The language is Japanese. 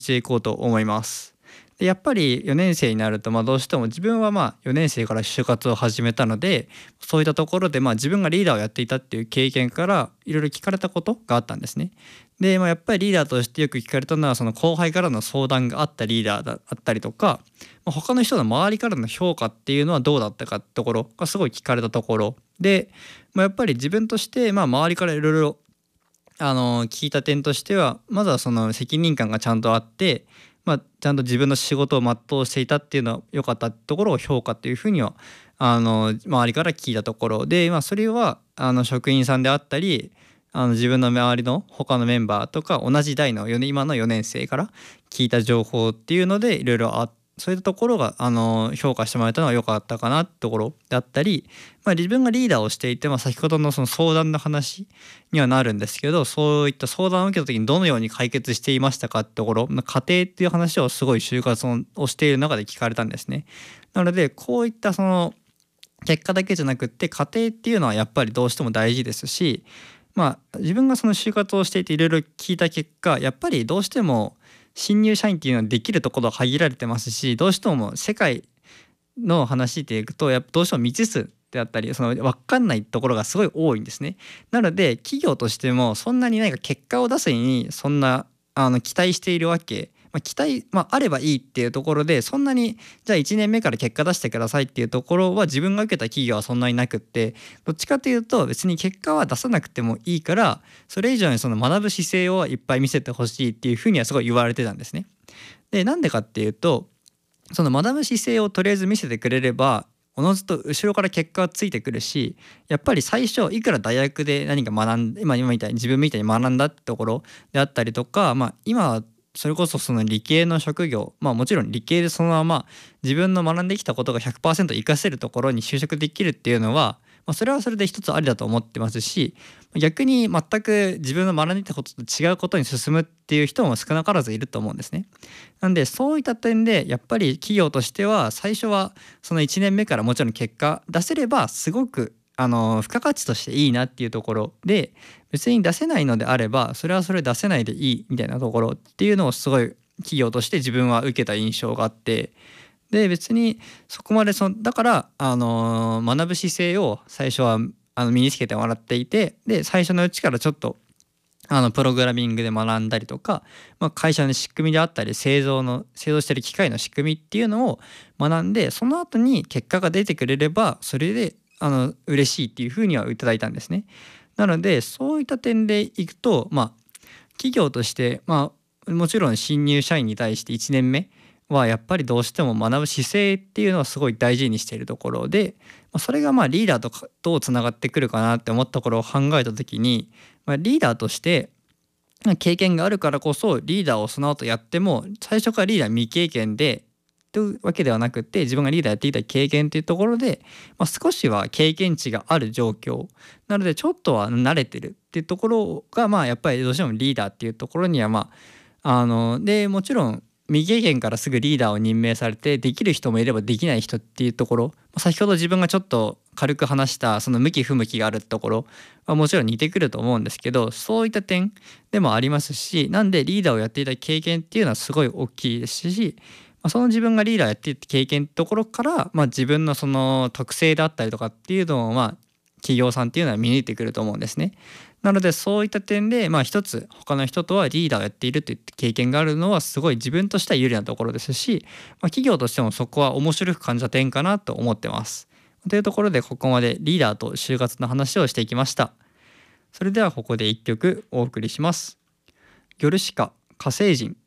していこうと思います。でやっぱり4年生になるとどうしても自分は4年生から就活を始めたので、そういったところで自分がリーダーをやっていたっていう経験からいろいろ聞かれたことがあったんですね。で、やっぱりリーダーとしてよく聞かれたのはその後輩からの相談があったリーダーだったりとか、他の人の周りからの評価っていうのはどうだったかってところがすごい聞かれたところで、やっぱり自分として周りからいろいろ聞いた点としては、まずはその責任感がちゃんとあって、ちゃんと自分の仕事を全うしていたっていうのは良かったところを評価っていうふうには周りから聞いたところで、それは職員さんであったり自分の周りの他のメンバーとか同じ代の今の4年生から聞いた情報っていうのでいろいろそういったところが評価してもらえたのは良かったかなってところであったり、自分がリーダーをしていて、先ほどのその相談の話にはなるんですけど、そういった相談を受けた時にどのように解決していましたかってところの過程っていう話をすごい就活をしている中で聞かれたんですね。なのでこういったその結果だけじゃなくって過程っていうのはやっぱりどうしても大事ですし、自分がその就活をしていていろいろ聞いた結果、やっぱりどうしても新入社員っていうのはできるところは限られてますし、どうしても世界の話でいくとやっぱどうしても未知数であったりその分かんないところがすごい多いんですね。なので企業としてもそんなに何か結果を出すにそんな期待しているわけ、期待、あればいいっていうところで、そんなにじゃあ1年目から結果出してくださいっていうところは自分が受けた企業はそんなになくって、どっちかというと別に結果は出さなくてもいいから、それ以上にその学ぶ姿勢をいっぱい見せてほしいっていうふうにはすごい言われてたんですね。でなんでかっていうと、その学ぶ姿勢をとりあえず見せてくれればおのずと後ろから結果はついてくるし、やっぱり最初いくら大学で何か学んで今みたいに自分みたいに学んだってところであったりとか、今はそれこそその理系の職業、もちろん理系でそのまま自分の学んできたことが 100% 活かせるところに就職できるっていうのは、それはそれで一つありだと思ってますし、逆に全く自分の学んできたことと違うことに進むっていう人も少なからずいると思うんですね。なんでそういった点でやっぱり企業としては最初はその1年目からもちろん結果出せればすごく付加価値としていいなっていうところで、別に出せないのであればそれはそれ出せないでいいみたいなところっていうのをすごい企業として自分は受けた印象があって、で別にそこまでだから学ぶ姿勢を最初は身につけてもらっていて、で最初のうちからちょっとプログラミングで学んだりとか、会社の仕組みであったり製造してる機械の仕組みっていうのを学んで、その後に結果が出てくれればそれで嬉しいっていうふうにはいただいたんですね。なのでそういった点でいくと、企業として、もちろん新入社員に対して1年目はやっぱりどうしても学ぶ姿勢っていうのはすごい大事にしているところで、それがリーダーとかどうつながってくるかなって思ったところを考えた時に、リーダーとして経験があるからこそリーダーをその後やっても最初からリーダー未経験でというわけではなくって、自分がリーダーやっていた経験というところで、少しは経験値がある状況なのでちょっとは慣れてるっていうところがやっぱりどうしてもリーダーっていうところにはでもちろん未経験からすぐリーダーを任命されてできる人もいればできない人っていうところ、先ほど自分がちょっと軽く話したその向き不向きがあるところはもちろん似てくると思うんですけど、そういった点でもありますし、なんでリーダーをやっていた経験っていうのはすごい大きいですし、その自分がリーダーやっていた経験ってところから、自分のその特性であったりとかっていうのを企業さんっていうのは見抜いてくると思うんですね。なのでそういった点で一つ他の人とはリーダーをやっているという経験があるのはすごい自分としては有利なところですし、企業としてもそこは面白く感じた点かなと思ってます。というところでここまでリーダーと就活の話をしていきました。それではここで一曲お送りします。ギョルシカ火星人。